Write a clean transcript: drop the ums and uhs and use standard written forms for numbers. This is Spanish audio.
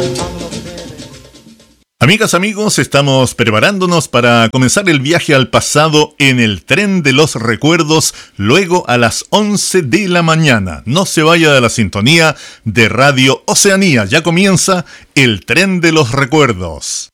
Amigas, amigos, estamos preparándonos para comenzar el viaje al pasado en el tren de los recuerdos, luego a las 11 de la mañana. No se vaya de la sintonía de Radio Oceanía, ya comienza el tren de los recuerdos.